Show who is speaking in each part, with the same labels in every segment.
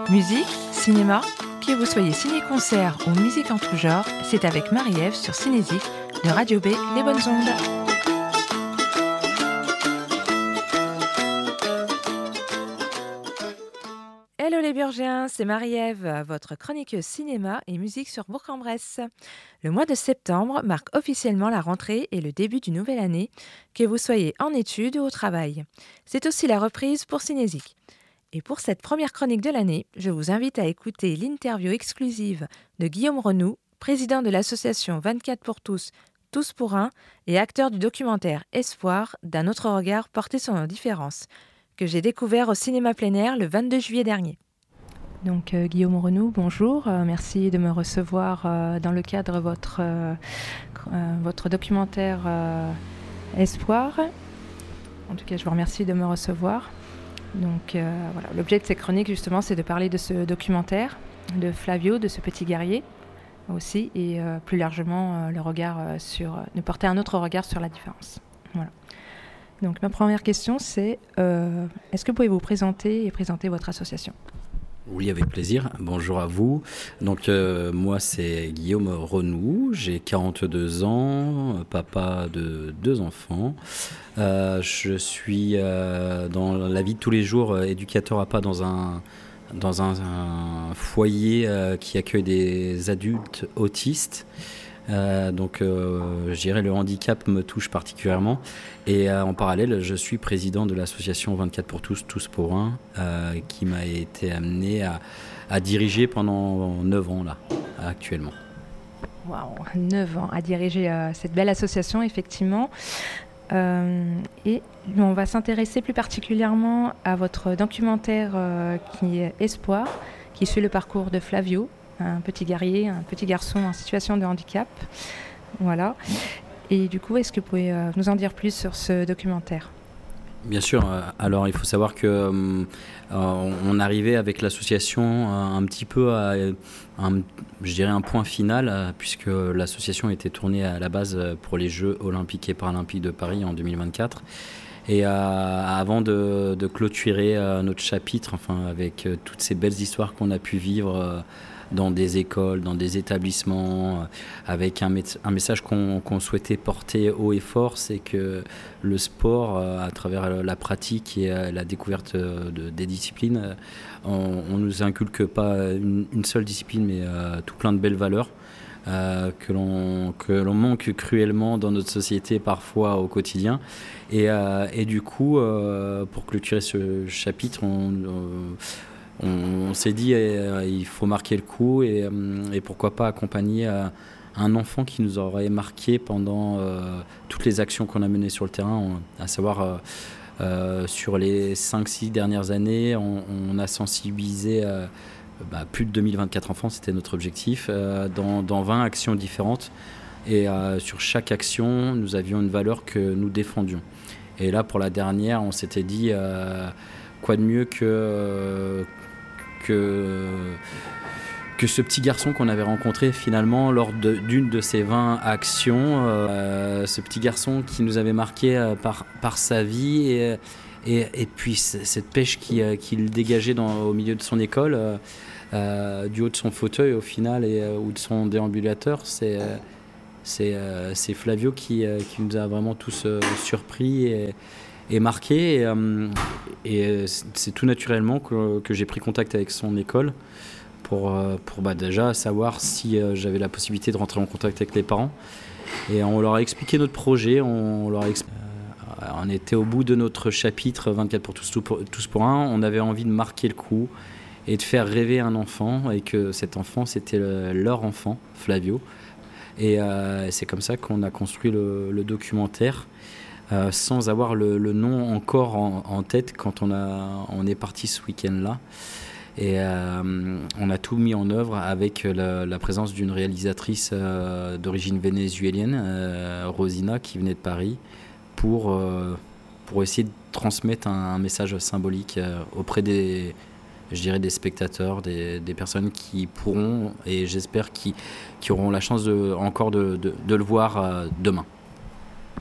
Speaker 1: Musique, cinéma, que vous soyez ciné-concert ou musique en tout genre, c'est avec Marie-Ève sur Cinésique de Radio B, Les Bonnes Ondes. Hello les Burgiens, c'est Marie-Ève, votre chroniqueuse cinéma et musique sur Bourg-en-Bresse. Le mois de septembre marque officiellement la rentrée et le début d'une nouvelle année, que vous soyez en études ou au travail. C'est aussi la reprise pour Cinésique. Et pour cette première chronique de l'année, je vous invite à écouter l'interview exclusive de Guillaume Renoux, président de l'association 24 pour tous, tous pour un, et acteur du documentaire Espoir, d'un autre regard porté sur nos différences, que j'ai découvert au cinéma plein air le 22 juillet dernier. Donc Guillaume Renoux, bonjour, merci de me recevoir dans le cadre de votre documentaire Espoir. En tout cas, je vous remercie de me recevoir. Donc voilà, l'objet de cette chronique justement, c'est de parler de ce documentaire, de Flavio, de ce petit guerrier aussi, et plus largement de porter un autre regard sur la différence. Voilà. Donc ma première question, c'est est-ce que vous pouvez vous présenter et présenter votre association ?
Speaker 2: Oui, avec plaisir. Bonjour à vous. Donc moi, c'est Guillaume Renoux, j'ai 42 ans, papa de 2 enfants. Je suis dans la vie de tous les jours éducateur à pas dans un foyer qui accueille des adultes autistes. Je dirais le handicap me touche particulièrement. Et en parallèle, je suis président de l'association 24 pour tous, tous pour un, qui m'a été amené à diriger pendant 9 ans là, actuellement.
Speaker 1: Waouh, 9 ans à diriger cette belle association, effectivement. Et on va s'intéresser plus particulièrement à votre documentaire qui est Espoir, qui suit le parcours de Flavio, un petit guerrier, un petit garçon en situation de handicap. Voilà. Et du coup, est-ce que vous pouvez nous en dire plus sur ce documentaire ?
Speaker 2: Bien sûr. Alors, il faut savoir que on arrivait avec l'association un petit peu à un point final, puisque l'association était tournée à la base pour les Jeux olympiques et paralympiques de Paris en 2024. Et avant de clôturer notre chapitre, avec toutes ces belles histoires qu'on a pu vivre dans des écoles, dans des établissements, avec un message qu'on souhaitait porter haut et fort, c'est que le sport, à travers la pratique et la découverte des disciplines, on nous inculque pas une seule discipline, mais tout plein de belles valeurs que l'on manque cruellement dans notre société parfois au quotidien. Et du coup, pour clôturer ce chapitre, on s'est dit il faut marquer le coup et pourquoi pas accompagner un enfant qui nous aurait marqué pendant toutes les actions qu'on a menées sur le terrain, à savoir sur les 5-6 dernières années, on a sensibilisé plus de 2024 enfants, c'était notre objectif, dans 20 actions différentes. Et sur chaque action, nous avions une valeur que nous défendions. Et là, pour la dernière, on s'était dit quoi de mieux que ce petit garçon qu'on avait rencontré finalement lors d'une de ces 20 actions, ce petit garçon qui nous avait marqué par sa vie et puis cette pêche qu'il dégageait au milieu de son école, du haut de son fauteuil au final ou de son déambulateur. C'est Flavio qui nous a vraiment tous surpris et marqué. Et c'est tout naturellement que j'ai pris contact avec son école pour déjà savoir si j'avais la possibilité de rentrer en contact avec les parents. Et on leur a expliqué notre projet. On était au bout de notre chapitre 24 pour tous pour un. On avait envie de marquer le coup et de faire rêver un enfant, et que cet enfant, c'était leur enfant, Flavio. Et c'est comme ça qu'on a construit le documentaire, sans avoir le nom encore en tête quand on est parti ce week-end-là. Et on a tout mis en œuvre avec la présence d'une réalisatrice d'origine vénézuélienne, Rosina, qui venait de Paris, pour essayer de transmettre un message symbolique auprès des spectateurs, des personnes qui pourront, et j'espère qui auront la chance encore de le voir demain.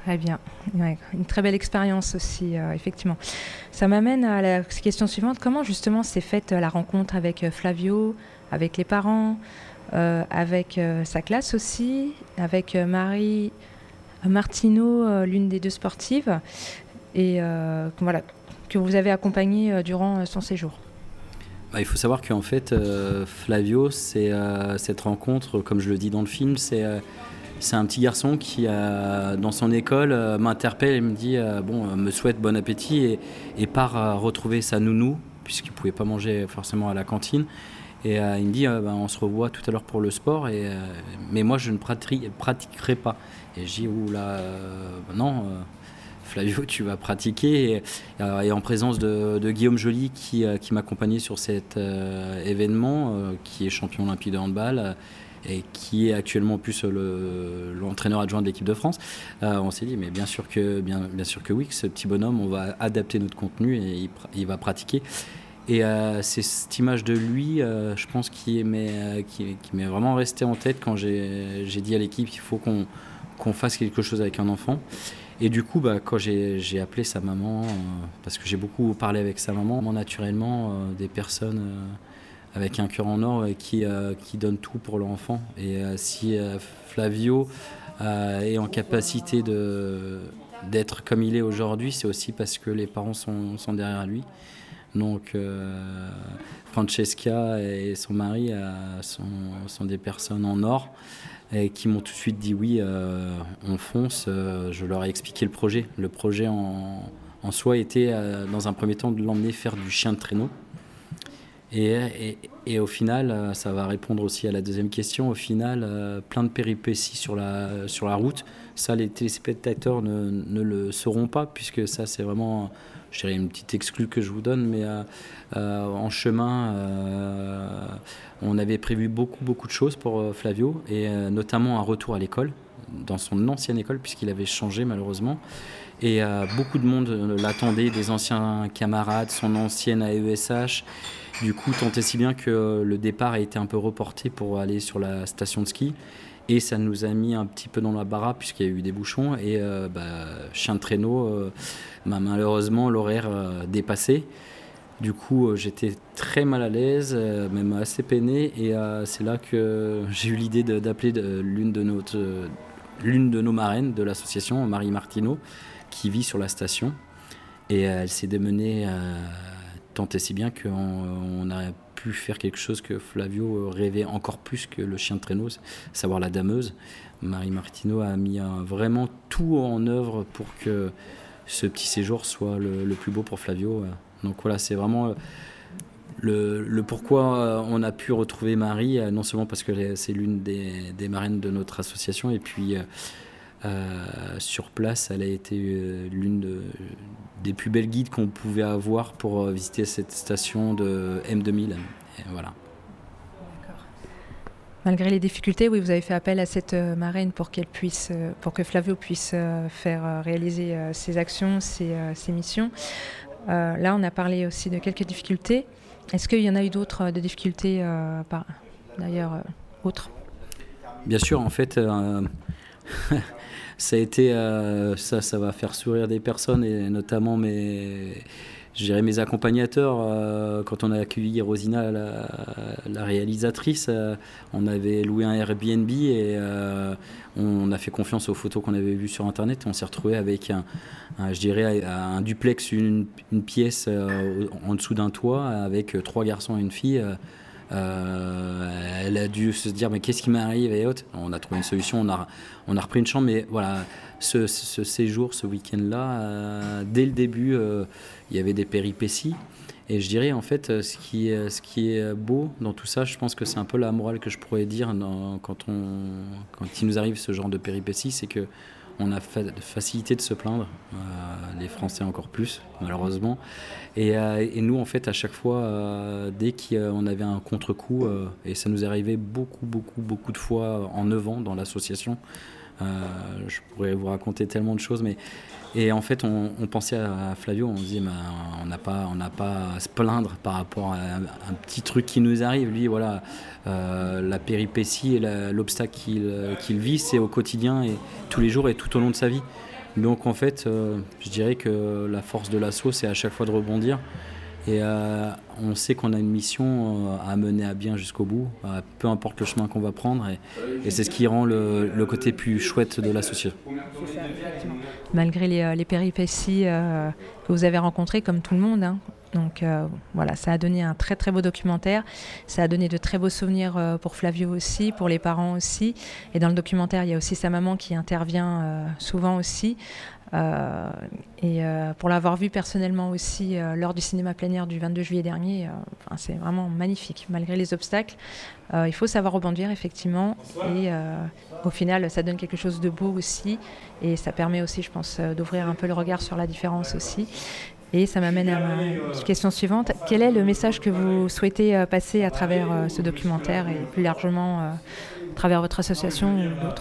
Speaker 1: Très bien. Ouais, une très belle expérience aussi, effectivement. Ça m'amène à la question suivante. Comment justement s'est faite la rencontre avec Flavio, avec les parents, avec sa classe aussi, avec Marie Martineau, l'une des deux sportives, et voilà, que vous avez accompagnée durant son séjour?
Speaker 2: Il faut savoir qu'en fait, Flavio, c'est cette rencontre, comme je le dis dans le film, c'est un petit garçon qui, dans son école, m'interpelle et me dit me souhaite bon appétit et part retrouver sa nounou, puisqu'il ne pouvait pas manger forcément à la cantine. Et il me dit on se revoit tout à l'heure pour le sport, mais moi je ne pratiquerai pas. Et je dis oula, non. Flavio, tu vas pratiquer. Et en présence de Guillaume Joly qui m'accompagnait sur cet événement, qui est champion olympique de handball et qui est actuellement plus l'entraîneur adjoint de l'équipe de France, on s'est dit mais bien sûr que oui, que ce petit bonhomme, on va adapter notre contenu et il va pratiquer. Et c'est cette image de lui, je pense, qui m'est vraiment resté en tête quand j'ai dit à l'équipe il faut qu'on fasse quelque chose avec un enfant. Et du coup, quand j'ai appelé sa maman, parce que j'ai beaucoup parlé avec sa maman, naturellement, des personnes avec un cœur en or qui donnent tout pour leur enfant. Et si Flavio est en capacité d'être comme il est aujourd'hui, c'est aussi parce que les parents sont derrière lui. Donc Francesca et son mari sont des personnes en or et qui m'ont tout de suite dit oui, on fonce. Je leur ai expliqué le projet. Le projet en soi était dans un premier temps de l'emmener faire du chien de traîneau. Et au final, ça va répondre aussi à la deuxième question, au final, plein de péripéties sur la route. Ça, les téléspectateurs ne le sauront pas, puisque ça, c'est vraiment, je dirais, une petite exclue que je vous donne, mais en chemin, on avait prévu beaucoup de choses pour Flavio, et notamment un retour à l'école, dans son ancienne école, puisqu'il avait changé malheureusement. Et beaucoup de monde l'attendait, des anciens camarades, son ancienne AESH. Du coup, tant et si bien que le départ a été un peu reporté pour aller sur la station de ski. Et ça nous a mis un petit peu dans la baraque puisqu'il y a eu des bouchons. Et chien de traîneau, malheureusement, l'horaire dépassé. Du coup, j'étais très mal à l'aise, même assez peiné. Et c'est là que j'ai eu l'idée d'appeler l'une de nos marraines de l'association, Marie Martineau, qui vit sur la station. Et elle s'est démenée tant et si bien qu'on a pu faire quelque chose que Flavio rêvait encore plus que le chien de traîneau, savoir la dameuse. Marie Martineau a mis vraiment tout en œuvre pour que ce petit séjour soit le plus beau pour Flavio. Donc voilà, c'est vraiment le pourquoi on a pu retrouver Marie, non seulement parce que c'est l'une des marraines de notre association, et puis sur place, elle a été l'une des plus belles guides qu'on pouvait avoir pour visiter cette station de M2000. Et voilà.
Speaker 1: D'accord. Malgré les difficultés, oui, vous avez fait appel à cette marraine pour pour que Flavio puisse faire réaliser ses actions, ses missions. Là, on a parlé aussi de quelques difficultés. Est-ce qu'il y en a eu d'autres de difficultés, autres ?
Speaker 2: Bien sûr, en fait, ça a été, ça va faire sourire des personnes, et notamment mes accompagnateurs. Quand on a accueilli Rosina, la réalisatrice, on avait loué un Airbnb et on a fait confiance aux photos qu'on avait vues sur Internet. On s'est retrouvé avec un duplex, une pièce en dessous d'un toit avec 3 garçons et une fille. Elle a dû se dire mais qu'est-ce qui m'arrive et autres. On a trouvé une solution, on a repris une chambre, mais voilà, ce séjour, ce week-end-là, dès le début, il y avait des péripéties. Et je dirais en fait, ce qui est beau dans tout ça, je pense que c'est un peu la morale que je pourrais dire quand il nous arrive ce genre de péripéties, c'est que on a facilité de se plaindre, les Français encore plus, malheureusement. Et nous, en fait, à chaque fois, dès qu'on avait un contre-coup, et ça nous est arrivé beaucoup de fois en 9 ans dans l'association, je pourrais vous raconter tellement de choses, et en fait, on pensait à Flavio, on se disait, on n'a pas à se plaindre par rapport à un petit truc qui nous arrive. Lui, voilà, la péripétie et l'obstacle qu'il vit, c'est au quotidien et tous les jours et tout au long de sa vie. Donc en fait, je dirais que la force de l'assaut, c'est à chaque fois de rebondir. Et on sait qu'on a une mission à mener à bien jusqu'au bout, peu importe le chemin qu'on va prendre. Et c'est ce qui rend le côté plus chouette de l'association.
Speaker 1: C'est ça, exactement. Malgré les péripéties que vous avez rencontrées, comme tout le monde, hein. Donc voilà, ça a donné un très très beau documentaire. Ça a donné de très beaux souvenirs pour Flavio aussi, pour les parents aussi. Et dans le documentaire, il y a aussi sa maman qui intervient souvent aussi. Pour l'avoir vu personnellement aussi lors du cinéma plein air du 22 juillet dernier, c'est vraiment magnifique. Malgré les obstacles, il faut savoir rebondir effectivement. Et au final, ça donne quelque chose de beau aussi. Et ça permet aussi, je pense, d'ouvrir un peu le regard sur la différence aussi. Et ça m'amène à ma question suivante. Quel est le message que vous souhaitez passer à travers ce documentaire et plus largement à travers votre association ou d'autres ?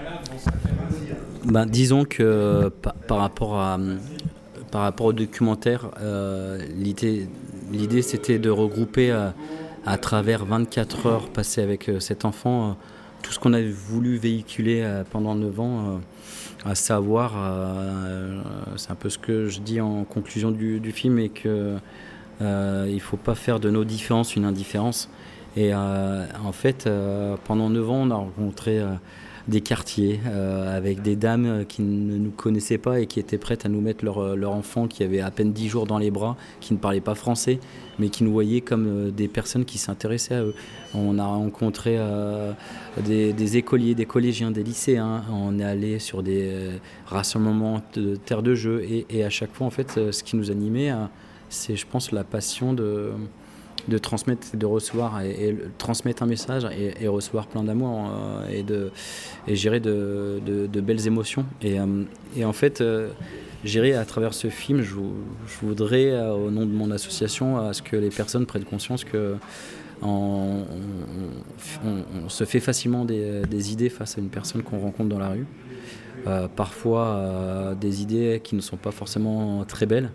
Speaker 2: Disons que par rapport au documentaire, l'idée c'était de regrouper à travers 24 heures passées avec cet enfant tout ce qu'on a voulu véhiculer pendant 9 ans. À savoir, c'est un peu ce que je dis en conclusion du film, et que il ne faut pas faire de nos différences une indifférence. Et en fait, pendant 9 ans, on a rencontré des quartiers avec des dames qui ne nous connaissaient pas et qui étaient prêtes à nous mettre leur enfant qui avait à peine 10 jours dans les bras, qui ne parlait pas français, mais qui nous voyaient comme des personnes qui s'intéressaient à eux. On a rencontré des écoliers, des collégiens, des lycéens. On est allé sur des rassemblements de terre de jeu, et à chaque fois, en fait, ce qui nous animait, c'est, je pense, la passion de transmettre, de recevoir, et transmettre un message et recevoir plein d'amour et gérer de belles émotions. Et en fait, gérer à travers ce film, je voudrais, au nom de mon association, à ce que les personnes prennent conscience que on se fait facilement des idées face à une personne qu'on rencontre dans la rue. Parfois des idées qui ne sont pas forcément très belles.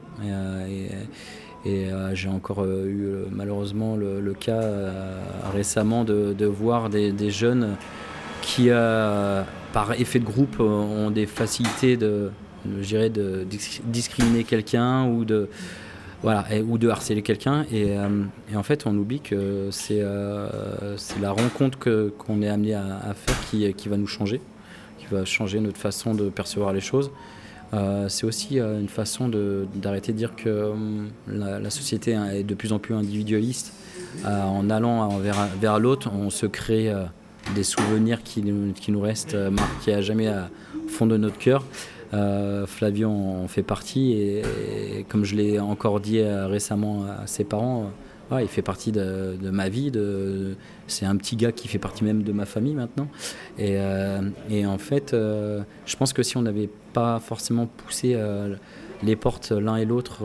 Speaker 2: Et j'ai encore eu malheureusement le cas récemment de voir des jeunes qui, par effet de groupe, ont des facilités de discriminer quelqu'un ou de harceler quelqu'un. Et en fait, on oublie que c'est la rencontre qu'on est amené à faire qui va nous changer, qui va changer notre façon de percevoir les choses. C'est aussi une façon d'arrêter de dire que la société est de plus en plus individualiste. En allant vers l'autre, on se crée des souvenirs qui nous restent marqués à jamais au fond de notre cœur. Flavio en fait partie, et comme je l'ai encore dit récemment à ses parents, il fait partie de ma vie. C'est un petit gars qui fait partie même de ma famille maintenant. Et en fait, je pense que si on n'avait pas forcément poussé les portes l'un et l'autre,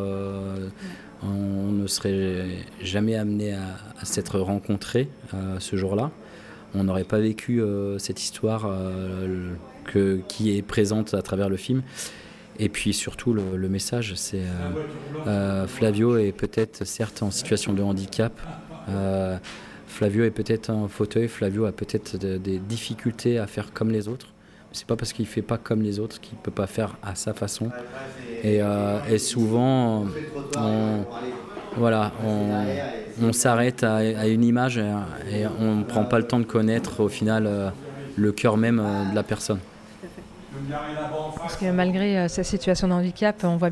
Speaker 2: on ne serait jamais amené à s'être rencontrés ce jour-là. On n'aurait pas vécu cette histoire qui est présente à travers le film. Et puis surtout, le message, c'est Flavio est peut-être certes en situation de handicap, Flavio est peut-être en fauteuil, Flavio a peut-être des difficultés à faire comme les autres. C'est pas parce qu'il fait pas comme les autres qu'il peut pas faire à sa façon. Et souvent, on s'arrête à une image et on ne prend pas le temps de connaître au final le cœur même de la personne.
Speaker 1: Parce que malgré sa situation de handicap, on voit